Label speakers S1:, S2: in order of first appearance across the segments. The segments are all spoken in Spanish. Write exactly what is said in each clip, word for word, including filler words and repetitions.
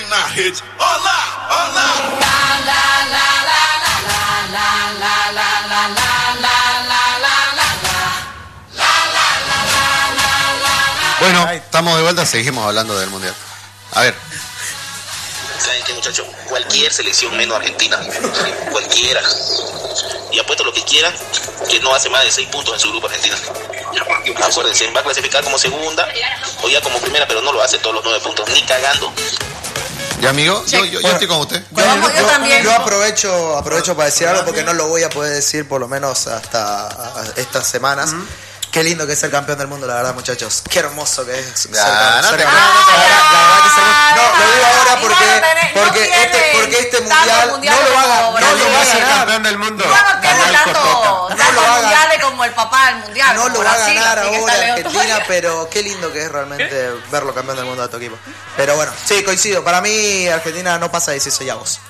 S1: my hits. Hola, hola. La la la la la la la la la la la la la.
S2: Bueno, estamos de vuelta, seguimos hablando del mundial. A ver.
S3: ¿Saben qué, muchachos? Cualquier selección menos Argentina. Cualquiera. Y apuesto lo que quiera, que no hace más de seis puntos en su grupo Argentina. Acuérdense, va a clasificar como segunda o ya como primera, pero no lo hace todos los nueve puntos, ni cagando.
S2: Y amigo, yo, yo, yo estoy con usted.
S4: Yo, yo, yo, también. Yo aprovecho, aprovecho para decir algo porque no lo voy a poder decir por lo menos hasta estas semanas. Uh-huh. Qué lindo que es ser campeón del mundo, la verdad, muchachos. Qué hermoso que es ser,
S2: ya,
S4: ser,
S2: no
S4: ser
S2: campeón.
S4: Ah, la verdad que ser, no, lo digo ahora porque porque no este porque este mundial, mundial no lo va a ganar, no lo va a
S5: ser
S4: ganar.
S5: campeón del mundo.
S6: No, no tiene tanto, tanto mundiales como el papá del mundial.
S4: No lo va a ganar ahora Argentina, pero qué lindo que es realmente verlo campeón del mundo de tu equipo. Pero bueno, sí, coincido. Para mí Argentina no pasa dieciseisavos.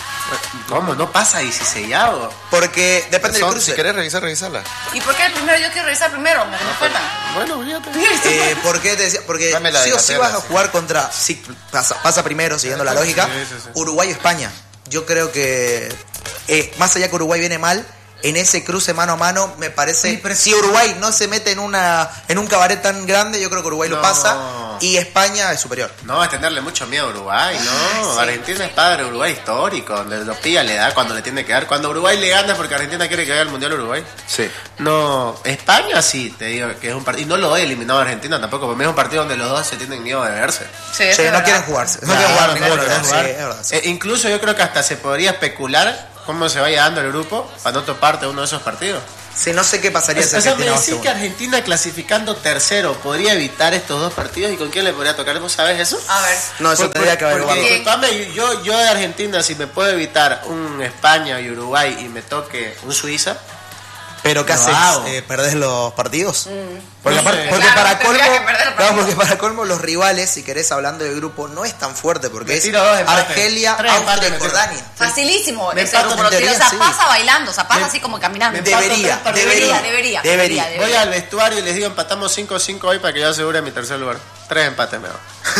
S5: ¿Cómo? ¿No pasa dieciseisavo?
S4: Porque depende del cruce.
S2: Si querés revisar, revisarla.
S6: ¿Y por qué el primero? Yo quiero revisar primero, me faltan.
S2: Bueno, fíjate.
S4: Eh, ¿Por qué te decía? Porque sí o sí vas a jugar contra... Sí, pasa, pasa primero, siguiendo la lógica. Sí, sí, sí. Uruguay o España. Yo creo que... Eh, más allá que Uruguay viene mal, en ese cruce mano a mano, me parece... Sí, pero si Uruguay no se mete en una en un cabaret tan grande, yo creo que Uruguay no. lo pasa. Y España es superior.
S5: No, es tenerle mucho miedo a Uruguay, ¿no? Sí. Argentina es padre, Uruguay histórico, donde los pilla le da cuando le tiene que dar. Cuando Uruguay le gana porque Argentina quiere que vaya al Mundial Uruguay.
S2: Sí.
S5: No, España sí, te digo que es un partido. Y no lo he eliminado a Argentina tampoco, porque es un partido donde los dos se tienen miedo de verse.
S4: Sí, sí no quieren jugarse. No, no quieren jugar ninguno. No quieren jugar. Sí, es verdad, sí.
S5: eh, incluso yo creo que hasta se podría especular cómo se vaya dando el grupo para no toparte uno de esos partidos.
S4: Sí, no sé qué pasaría si
S5: o sea,
S4: Argentina
S5: me decís que Argentina clasificando tercero podría evitar estos dos partidos. ¿Y con quién le podría tocar? ¿Vos sabés eso?
S6: A ver.
S4: No, eso por, tendría que averiguarlo.
S5: Disculpame, yo, yo de Argentina, si me puedo evitar un España y Uruguay y me toque un Suiza.
S4: ¿Pero qué haces? Eh, ¿Perdés los partidos? Mm. Porque,
S6: sí,
S4: porque,
S6: claro,
S4: para colmo, claro, porque para colmo los rivales, si querés, hablando de grupo, no es tan fuerte porque es Argelia, Austria y Jordania.
S6: Facilísimo ese grupo. O sea, sí. pasa bailando, o sea, pasa me, así como caminando.
S4: Debería, debería, debería,
S6: debería,
S4: debería.
S5: Voy al vestuario y les digo, empatamos cinco cinco hoy para que yo asegure mi tercer lugar. Tres empates me va.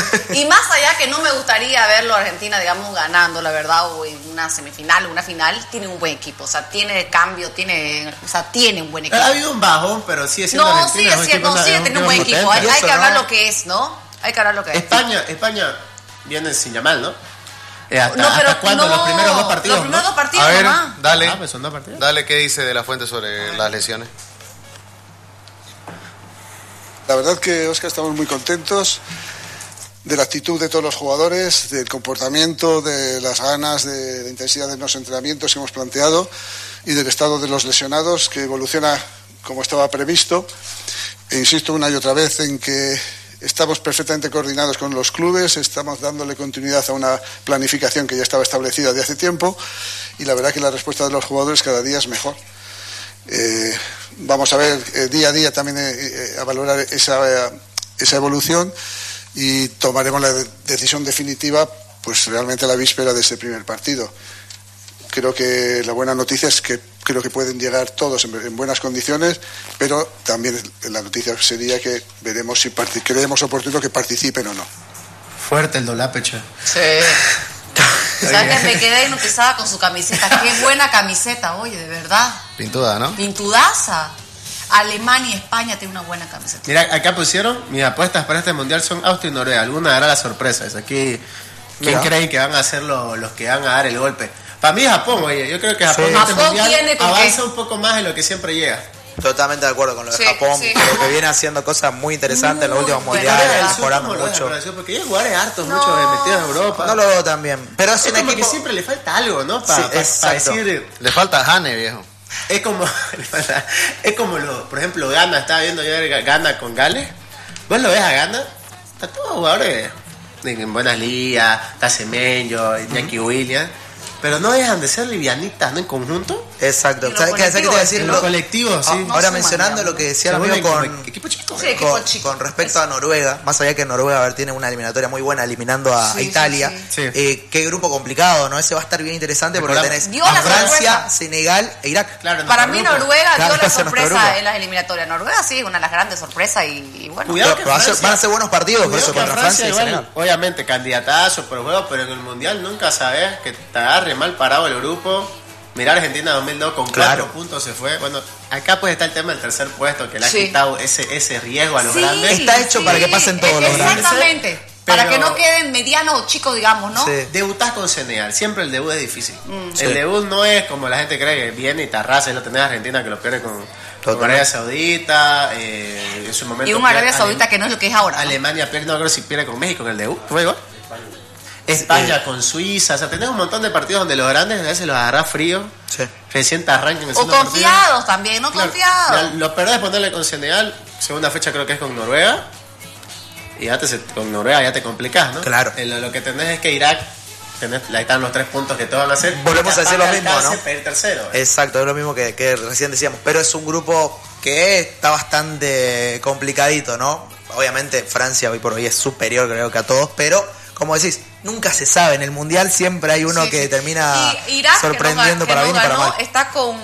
S6: Y más allá que no me gustaría verlo a Argentina, digamos, ganando, la verdad, o en una semifinal o una final, tiene un buen equipo. O sea, tiene cambio, tiene, o sea, tiene un buen equipo.
S5: Ha habido un bajón, pero sigue siendo
S6: no,
S5: Argentina.
S6: No, sigue siendo, no, sigue teniendo un buen equipo. Hay, hay que hablar no. lo que es, ¿no? Hay que hablar lo que es.
S5: España, España viene sin llamar, ¿no? Eh, ¿Hasta,
S6: no, pero
S5: ¿hasta cuándo?
S6: No,
S5: los primeros dos partidos.
S6: Los primeros
S5: ¿no?
S6: dos partidos,
S2: a ver,
S6: nomás.
S2: dale.
S5: Ah, pues son dos partidos.
S2: Dale, ¿qué dice De La Fuente sobre las lesiones?
S7: La verdad que, Óscar, estamos muy contentos de la actitud de todos los jugadores, del comportamiento, de las ganas, de la intensidad de los entrenamientos que hemos planteado y del estado de los lesionados, que evoluciona como estaba previsto. E insisto una y otra vez en que estamos perfectamente coordinados con los clubes, estamos dándole continuidad a una planificación que ya estaba establecida de hace tiempo y la verdad que la respuesta de los jugadores cada día es mejor. Eh, vamos a ver eh, día a día también eh, a valorar esa, esa evolución y tomaremos la de- decisión definitiva pues realmente a la víspera de ese primer partido. Creo que la buena noticia es que creo que pueden llegar todos en, en buenas condiciones, pero también la noticia sería que veremos si partic- creemos oportuno que participen o no.
S5: Fuerte el dolape, che.
S6: Sí. ¿Sabes que me quedé hipnotizada con su camiseta? Qué buena camiseta, oye, de verdad.
S2: Pintuda, ¿no?
S6: Pintudaza. Alemania y España tienen una buena camiseta.
S5: Mira, acá pusieron, mis apuestas para este mundial son Austria y Noruega. Alguna dará la sorpresa. Es aquí, ¿quién
S4: Mira.
S5: creen que van a ser los, los que van a dar el golpe? Para mí Japón, oye, yo creo que Japón,
S4: Sí.
S5: en este
S6: Japón
S5: mundial
S6: tiene con
S5: avanza
S6: qué.
S5: un poco más de lo que siempre llega.
S4: Totalmente de acuerdo con lo de
S6: Sí,
S4: Japón.
S6: sí.
S4: Creo que viene haciendo cosas muy interesantes en los
S6: Muy
S4: últimos
S6: buena.
S4: mundiales,
S6: Corea del
S5: Sur,
S4: mejorando
S5: ¿cómo lo ves,
S4: mucho.
S5: Brasil? Porque hay jugadores hartos,
S6: No.
S5: muchos metidos en Europa.
S4: No lo veo tan bien. Pero es
S5: es
S4: un
S5: como
S4: equipo...
S5: que siempre le falta algo, ¿no? Para
S4: Sí, exacto.
S5: decir...
S2: Le falta Hane, viejo.
S5: Es como, es como lo, por ejemplo, Ghana, estaba viendo yo Ghana con Gales. Vos lo ves a Ghana, está todos jugadores en buenas ligas, está Semenyo, Jackie Williams, pero no dejan de ser livianitas, ¿no? En conjunto.
S4: Exacto.
S6: lo
S4: ¿Sabes qué, ¿sabes qué te iba a decir?
S5: En lo colectivo, sí.
S4: Ah,
S6: No
S4: ahora
S6: suman,
S4: mencionando
S6: digamos.
S4: lo que decía el
S5: Se
S4: amigo
S5: vuelven
S4: con,
S5: como equipo chico.
S6: Sí, equipo
S4: con,
S6: chico.
S4: con respecto a Noruega, más allá que Noruega a ver, tiene una eliminatoria muy buena eliminando a,
S6: Sí,
S4: a Italia,
S6: sí,
S5: sí.
S4: Eh, qué grupo complicado, ¿no? Ese va a estar bien interesante porque
S5: Recordamos.
S4: tenés
S6: Dio
S4: a
S6: la
S4: Francia,
S6: sorpresa.
S4: Senegal e Irak.
S5: Claro,
S6: Para
S5: nuestro
S6: mí
S5: grupo.
S6: Noruega
S4: Claro,
S6: dio la
S4: ese es nuestro
S6: sorpresa
S4: grupo.
S6: en las eliminatorias. Noruega sí es una de las grandes sorpresas y, y bueno.
S5: Cuidado
S4: Pero
S5: que
S4: va a ser-
S5: Francia-
S4: van a ser buenos partidos, por
S5: Cuidado
S4: eso
S5: que
S4: contra
S5: Francia
S4: Francia y
S5: igual,
S4: Senegal.
S5: obviamente, candidatazo por juego, pero en el Mundial nunca sabes que te agarre mal parado el grupo. Mirar Argentina dos mil dos con
S4: Claro.
S5: cuatro puntos se fue. Bueno, acá pues está el tema del tercer puesto, que le ha
S6: Sí.
S5: quitado ese, ese riesgo a los
S6: Sí,
S5: grandes.
S4: Está hecho para que pasen todos los grandes.
S6: Exactamente.
S5: Pero-
S6: Para que no queden medianos o chicos, digamos, ¿no?
S4: Sí.
S5: Debutás con Senegal, siempre el debut es difícil.
S6: Mm.
S4: Sí.
S5: El debut no es como la gente cree que viene y te arrasa, y lo tenés a Argentina que lo pierde con, con Arabia Saudita, eh, en su momento.
S6: Y un Arabia
S5: pierde-
S6: Saudita que no es lo que es ahora. ¿no?
S5: Alemania pierde, no creo si pierde con México en el debut, ¿fue igual? España con Suiza, o sea, tenés un montón de partidos donde los grandes a veces los agarrás frío,
S4: Sí.
S5: recién te arrancan el
S6: O
S5: segundo
S6: confiados
S5: partido.
S6: también, no
S5: Claro,
S6: confiados.
S5: ya lo perdés ponerle con Senegal, segunda fecha creo que es con Noruega, y ya te, se- con Noruega ya te complicás, ¿no?
S4: Claro.
S5: Eh, Lo, lo que tenés es que Irak, tenés, ahí están los tres puntos que todos van a hacer.
S4: Volvemos a decir lo mismo, ¿no?
S5: Para ir tercero. eh.
S4: Exacto, es lo mismo que, que recién decíamos, pero es un grupo que está bastante complicadito, ¿no? Obviamente Francia hoy por hoy es superior creo que a todos, pero como decís, nunca se sabe, en el Mundial siempre hay uno
S6: Sí,
S4: que
S6: sí.
S4: termina
S6: Y Irak,
S4: sorprendiendo
S6: que no,
S4: para
S6: que
S4: bien
S6: no
S4: y para
S6: ganó,
S4: mal.
S6: está con...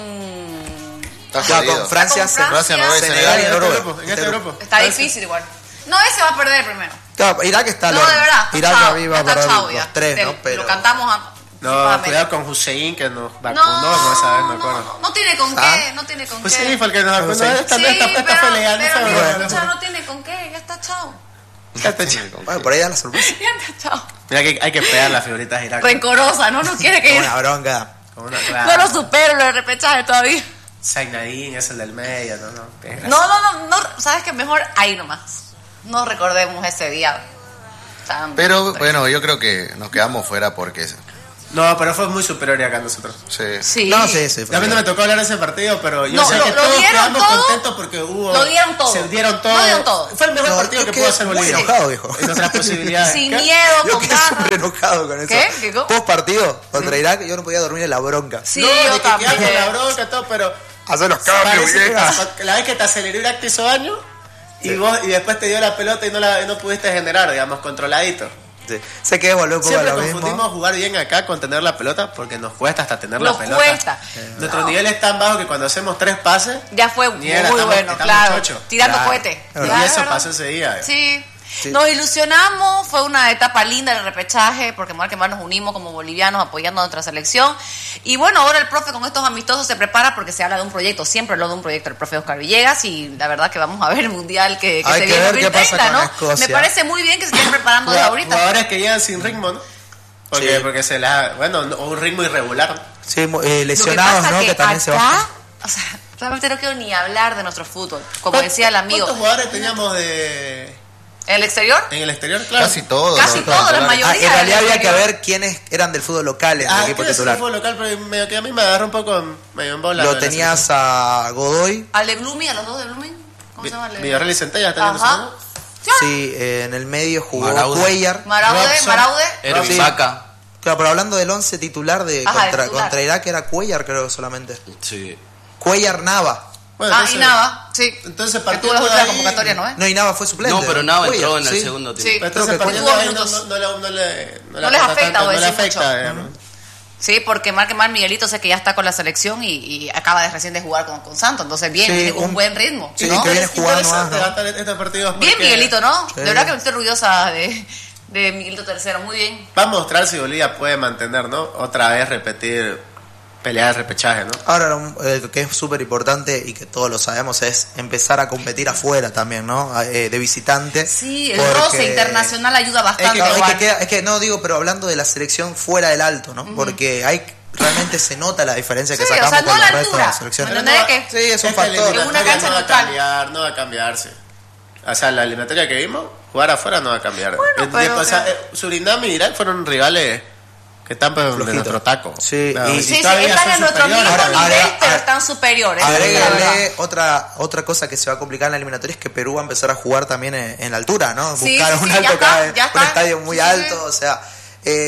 S2: Está
S4: Ya,
S2: jodido.
S4: con Francia,
S6: Está con
S2: Francia, Noruega y
S4: Senegal y
S5: En este
S4: Noruega.
S5: grupo, en este grupo.
S6: Está difícil igual. No, ese va a perder primero.
S4: Claro, Irak está
S6: No,
S4: al
S6: de
S4: horno.
S6: verdad.
S4: Irak
S6: chao,
S4: arriba
S6: está
S4: para
S6: chao
S4: los
S6: ya.
S4: tres,
S6: Te-
S4: ¿no? Pero
S6: Lo cantamos a...
S5: No,
S6: anticipadamente.
S5: cuidado con Hussein que nos vacunó,
S6: No,
S5: no, esa vez me
S6: no,
S5: acuerdo.
S6: no, no tiene con
S4: ¿Ah?
S6: qué, no tiene con
S5: Hussein
S6: qué.
S5: fue el que nos vacunó.
S4: Hussein.
S5: Esta,
S6: Sí,
S5: esta, esta
S6: pero,
S5: fue legal.
S6: pero
S5: esta
S6: mira,
S5: fue-
S6: escucha, no tiene con qué, ya está chao.
S5: Ya está chido.
S4: bueno, por ahí da la sorpresa.
S6: Ya está chao.
S5: Mira que hay que pegar las figuritas Irak.
S6: Rencorosa, ¿no? No quiere que...
S4: Una bronca.
S5: Como una
S6: No lo supero, lo de repechaje todavía.
S5: Zainadín es el del medio, no, no. qué desgracia.
S6: No, no, no, no, sabes que mejor ahí nomás. No recordemos ese día. tan-
S2: Pero bueno, yo creo que nos quedamos fuera porque...
S5: No, pero fue muy superior acá a nosotros.
S2: Sí.
S6: Sí.
S4: No, sí, sí. fue
S5: A mí no me
S4: bien.
S5: tocó hablar de ese partido, pero yo
S6: No,
S5: sé
S6: lo-
S5: que
S6: lo
S5: todos
S6: dieron
S5: quedamos
S6: todo.
S5: contentos porque hubo...
S6: Lo dieron todo.
S5: Se dieron todo.
S6: Lo dieron todo.
S5: Fue el mejor
S4: No,
S5: partido
S4: yo
S5: que
S4: quedé
S5: pudo hacer
S4: muy
S5: Bolivia.
S4: enojado, viejo.
S5: En nuestras posibilidades.
S6: Sin
S5: ¿Qué?
S6: miedo,
S4: Yo
S6: con
S4: quedé súper
S6: ganas.
S4: enojado con eso.
S6: ¿Qué? ¿Qué co-
S4: Post partido contra Irak, yo no podía dormir en la bronca.
S6: Sí,
S5: no,
S6: yo
S5: de que quedás
S6: también.
S5: con la bronca, todo, pero...
S4: Hacer los
S5: Parece que te- la vez que te aceleró Irak te hizo daño y vos y después te dio la pelota y no la y no pudiste generar, digamos, controladito.
S4: Sí. Sé que volvió un poco a
S5: Siempre
S4: lo
S5: confundimos
S4: mismo.
S5: jugar bien acá con tener la pelota porque nos cuesta hasta tener
S6: Nos
S5: la pelota.
S6: cuesta.
S5: Nuestro nivel es tan bajo que cuando hacemos tres pases,
S6: Ya fue
S5: Ni
S6: muy
S5: era, estamos-
S6: bueno,
S5: estamos
S6: claro.
S5: chocho.
S6: Tirando
S5: Claro.
S6: cohete.
S4: Y
S5: y
S6: Claro,
S5: eso
S6: ¿verdad?
S5: pasó ese día. eh.
S6: Sí.
S4: Sí.
S6: Nos ilusionamos, fue una etapa linda el repechaje, porque más que más nos unimos como bolivianos apoyando a nuestra selección. Y bueno, ahora el profe con estos amistosos se prepara porque se habla de un proyecto, siempre habla de un proyecto el profe Oscar Villegas, y la verdad que vamos a ver el mundial que, que
S4: Hay
S6: se
S4: que
S6: viene en
S4: ver qué pasa
S6: dos mil treinta,
S4: con
S6: ¿no?
S4: Escocia.
S6: Me parece muy bien que se estén preparando desde
S5: Jugad-
S6: ahorita.
S5: Jugadores que llegan sin ritmo, ¿no? Porque,
S4: Sí.
S5: porque se la bueno, no- o un ritmo irregular.
S4: Sí, mu- eh,
S6: Lo que
S4: lesionados,
S6: pasa
S4: ¿no?
S6: que
S4: Que también se
S6: acá,
S4: bajan.
S6: o sea, realmente no quiero ni hablar de nuestro fútbol. Como decía el amigo,
S5: ¿Cuántos jugadores teníamos de
S6: ¿en el exterior?
S5: en el exterior? Claro.
S2: Casi todos.
S6: Casi
S2: los
S6: todos, la
S2: titulares.
S6: mayoría.
S4: Ah, en realidad
S6: del
S4: había que
S6: exterior.
S4: ver quiénes eran del fútbol local en el
S5: Ah,
S4: equipo
S5: ¿qué es el
S4: titular.
S5: fútbol local? Pero medio que a mí me agarró un poco medio en bola.
S4: Lo
S5: la
S4: tenías
S5: selección.
S4: a Godoy,
S6: ¿Al de Blooming? ¿A los dos de Blooming? ¿Cómo se llama? el de-
S5: Villarreal y Centella están en
S6: Ajá. Sí.
S4: sí, eh, en el medio jugó
S8: Maraude.
S4: Cuellar.
S6: Maraude,
S5: Robson.
S6: Maraude.
S8: Erwin
S4: Sí.
S8: Vaca.
S4: Claro, pero hablando del once titular de
S6: Ajá,
S4: contra,
S6: de titular.
S4: contra Irak era Cuellar, creo que solamente.
S8: Sí.
S4: Cuellar Nava.
S5: Bueno,
S6: Ah,
S5: entonces-
S6: y Nava, sí.
S5: Entonces,
S6: Que tuvo
S5: partiendo
S6: la
S5: de
S6: última
S5: ahí-
S6: convocatoria, ¿no? ¿Eh?
S4: No, y Nava fue suplente.
S8: No, pero Nava entró en el
S4: sí.
S8: segundo tiempo.
S6: Sí.
S5: Pero entonces,
S4: Creo que
S5: partiendo de ahí no,
S6: minutos.
S5: no, no, le- no le, no, le
S6: No les
S5: aporta
S6: afecta,
S5: tanto,
S6: voy a
S5: no le
S6: decir
S5: afecta,
S6: mucho.
S5: digamos.
S6: Sí, porque Marque Mar Miguelito sé que ya está con la selección y, y acaba de recién de jugar con, con Santos, entonces bien,
S4: Sí,
S6: viene con un
S4: un-
S6: buen ritmo.
S4: sí,
S6: ¿no?
S4: que viene
S5: Es
S4: jugando
S5: interesante
S4: más, ¿no?
S5: tratar estos partidos
S6: Bien
S5: porque
S6: Miguelito, ¿no?
S4: Sí.
S6: De verdad que me estoy orgullosa de, de Miguelito Tercero, muy bien.
S5: Va a mostrar si Bolivia puede mantener, ¿no? Otra vez repetir pelear el repechaje, ¿no?
S4: Ahora, lo eh, que es súper importante y que todos lo sabemos es empezar a competir afuera también, ¿no? Eh, de visitante.
S6: Sí, el
S4: porque-
S6: roce internacional ayuda
S4: Es
S6: bastante.
S4: que, es, que
S6: igual.
S4: queda- es que no digo, pero hablando de la selección fuera del alto, ¿no? Porque hay realmente se nota la diferencia que
S6: Sí, o
S4: sacamos
S6: sea, no
S4: con
S6: la
S4: el resto de
S6: altura.
S4: las selecciones.
S6: ¿Me entendés que?
S4: Sí, es un
S5: Esta
S4: factor.
S5: eliminatoria
S6: En una cancha
S5: no va a
S6: neutral.
S5: cambiar, no va a cambiarse. O sea, la eliminatoria que vimos, jugar afuera no va a cambiar.
S6: Bueno,
S5: Eh,
S6: pero-
S5: o sea, eh, Surinam y Irak fueron rivales que están pues, de
S4: Flojitos.
S5: nuestro taco.
S4: Sí,
S5: No,
S4: y-
S6: Sí, sí,
S5: todavía
S6: están
S5: son
S6: en nuestro mismo
S5: superiores.
S4: Ahora,
S6: nivel,
S4: ahora,
S6: pero
S4: ahora,
S6: están superiores. esa es la verdad.
S4: Agréguenle otra, otra cosa que se va a complicar en la eliminatoria es que Perú va a empezar a jugar también en, en la altura, ¿no?
S6: Sí,
S4: Buscar
S6: sí,
S4: un
S6: sí,
S4: alto
S6: ya está,
S4: cada vez,
S6: ya
S4: un
S6: está.
S4: estadio muy
S6: Sí, sí,
S4: alto,
S6: sí.
S4: o sea, eh,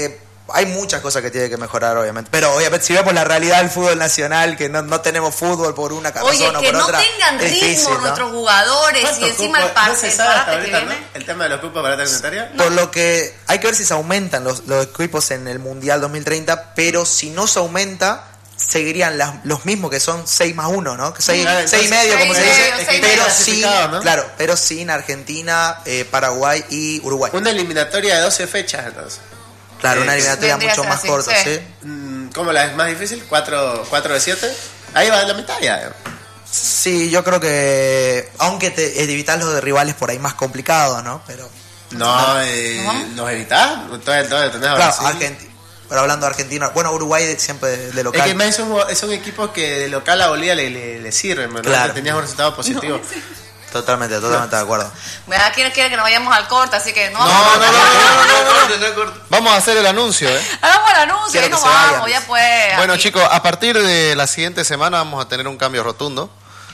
S4: hay muchas cosas que tiene que mejorar, obviamente. Pero obviamente, si vemos la realidad del fútbol nacional, que no, no tenemos fútbol por una razón
S6: Oye,
S4: o
S6: que
S4: por
S6: no
S4: otra,
S6: tengan ritmo
S4: difícil, ¿no?
S6: nuestros jugadores y encima el
S5: par, no se
S6: el
S5: sabe hasta
S6: parate que
S5: ahorita,
S6: viene.
S5: ¿no? El tema de los cupos para la secretaria.
S4: No. Por lo que hay que ver si se aumentan los, los equipos en el Mundial dos mil treinta, pero si no se aumenta, seguirían las, los mismos que son seis más uno, ¿no? Que seis,
S5: Claro,
S4: seis y medio, como se
S6: seis
S4: dice.
S6: medio, seis
S4: Pero
S5: medio.
S4: sin,
S5: ¿no?
S4: claro, pero sin Argentina, eh, Paraguay y Uruguay.
S5: Una eliminatoria de doce fechas, entonces.
S4: Claro,
S5: Eh,
S4: una eliminatoria
S6: vendría a
S4: mucho
S6: ser
S4: más
S6: así,
S4: corta,
S6: sí.
S4: ¿sí?
S5: Mm, ¿Cómo la es más difícil? ¿cuatro de siete? Ahí va la mitad ya.
S4: Sí, yo creo que, aunque te evitar los de rivales por ahí más complicados, ¿no? Pero,
S5: No, eh,
S6: ¿No?
S5: ¿los evitás? Entonces, entonces tenés a
S4: claro,
S5: Brasil.
S4: Argentina. Pero hablando de Argentina, bueno, Uruguay siempre de, de local.
S5: Es que más son, son equipos que de local a Bolivia le, le, le sirven, ¿verdad?
S4: Claro.
S5: Que tenías un resultado positivo.
S4: Totalmente, totalmente de acuerdo.
S6: Mira, quiere, quiere que nos vayamos al corte, así que no.
S2: No, no, no, no, no, no, no. Vamos a hacer el anuncio, ¿eh?
S6: Hagamos el anuncio,
S4: Quiero
S6: y
S4: que
S6: nos
S4: se vayan.
S6: vamos, ya pues.
S2: Bueno,
S6: aquí.
S2: chicos, a partir de la siguiente semana vamos a tener un cambio rotundo.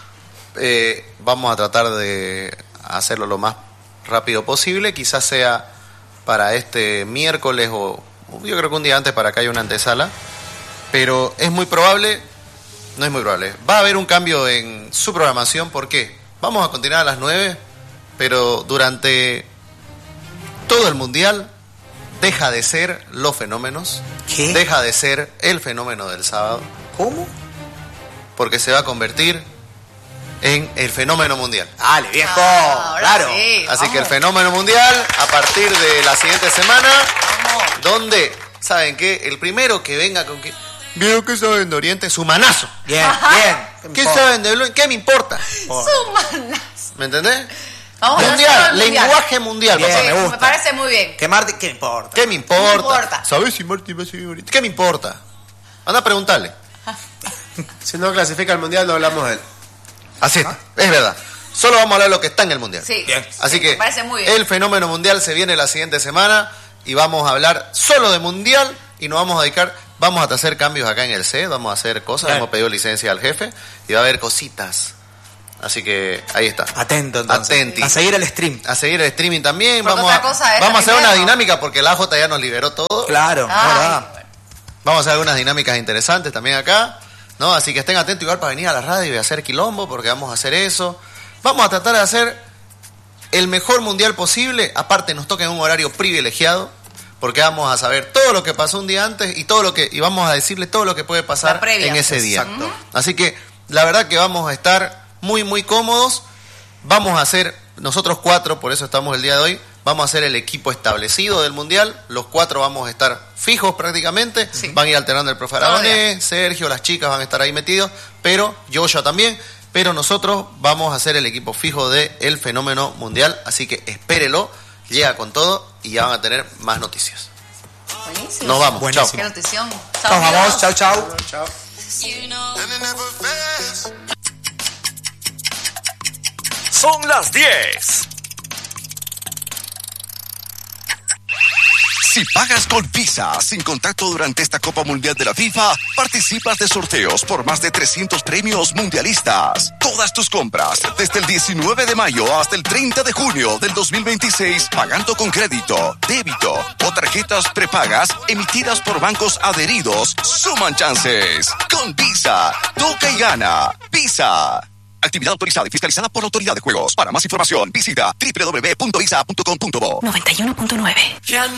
S2: Eh, vamos a tratar de hacerlo lo más rápido posible. Quizás sea para este miércoles o yo creo que un día antes para que haya una antesala. Pero es muy probable, no es muy probable. Va a haber un cambio en su programación. ¿Por qué? Vamos a continuar a las nueve, pero durante todo el mundial deja de ser los fenómenos.
S4: ¿Qué?
S2: Deja de ser el fenómeno del sábado.
S4: ¿Cómo?
S2: Porque se va a convertir en el fenómeno mundial.
S4: Dale, viejo,
S6: Ah, ahora
S4: claro.
S6: sí,
S2: Así
S6: vamos.
S2: que el fenómeno mundial, a partir de la siguiente semana,
S6: Vamos.
S2: donde, ¿saben qué? El primero que venga con que... ¿Vieron qué saben de Oriente? Su manazo.
S4: Bien, bien.
S2: ¿Qué saben de Blanco? ¿Qué me importa?
S6: Su manas.
S2: ¿Me entendés?
S6: Vamos a hacer
S2: Mundial,
S6: el mundial.
S2: lenguaje mundial.
S4: Bien,
S2: papá.
S6: Sí,
S4: me
S6: me,
S4: gusta.
S6: parece muy bien.
S4: ¿Qué Martín? ¿Qué importa?
S2: ¿Qué me importa?
S6: No importa.
S2: ¿Sabes si Martín va a seguir ahorita? ¿Qué me importa? Anda a preguntarle.
S5: Si no clasifica al mundial, no hablamos de él.
S2: Así está, es verdad. Solo vamos a hablar de lo que está en el mundial.
S6: Sí.
S4: Bien.
S2: Así
S6: Sí,
S2: que
S6: me parece muy bien.
S2: el fenómeno mundial se viene la siguiente semana y vamos a hablar solo de mundial y nos vamos a dedicar, vamos a hacer cambios acá en el C, vamos a hacer cosas,
S4: Bien.
S2: hemos pedido licencia al jefe y va a haber cositas. Así que ahí está.
S4: Atento, entonces.
S2: Atenti.
S4: A seguir el stream.
S2: A seguir el streaming también.
S6: Porque
S2: Vamos a,
S6: otra cosa es
S2: vamos a hacer
S6: primero.
S2: una dinámica porque la A J ya nos liberó todo.
S4: Claro,
S6: Ay,
S4: verdad.
S6: bueno.
S2: Vamos a hacer algunas dinámicas interesantes también acá, ¿no? Así que estén atentos igual para venir a la radio y hacer quilombo, porque vamos a hacer eso. Vamos a tratar de hacer el mejor mundial posible. Aparte nos toca en un horario privilegiado, porque vamos a saber todo lo que pasó un día antes y todo lo que y vamos a decirle todo lo que puede pasar
S6: La previa.
S2: en ese día.
S4: Exacto.
S2: Así que la verdad que vamos a estar muy muy cómodos. Vamos a hacer nosotros cuatro, por eso estamos el día de hoy. Vamos a hacer el equipo establecido del mundial. Los cuatro vamos a estar fijos prácticamente.
S6: Sí.
S2: Van a ir alternando el profe
S6: Todo
S2: Aragonés, Sergio, las chicas van a estar ahí metidos, pero Yoyo también. Pero nosotros vamos a hacer el equipo fijo del fenómeno mundial. Así que espérelo, llega con todo y ya van a tener más noticias.
S6: Buenísimo.
S2: Nos vamos,
S4: Buenísimo.
S6: Qué notición.
S4: Nos vamos,
S6: amigos.
S4: chau, chau.
S5: Chao.
S8: Son las diez. Si pagas con Visa sin contacto durante esta Copa Mundial de la FIFA, participas de sorteos por más de trescientos premios mundialistas. Todas tus compras desde el diecinueve de mayo hasta el treinta de junio del dos mil veintiséis, pagando con crédito, débito o tarjetas prepagas emitidas por bancos adheridos, suman chances. Con Visa, toca y gana. Visa. Actividad autorizada y fiscalizada por la Autoridad de Juegos. Para más información, visita doble u doble u doble u punto visa punto com punto bo.
S9: noventa y uno punto nueve.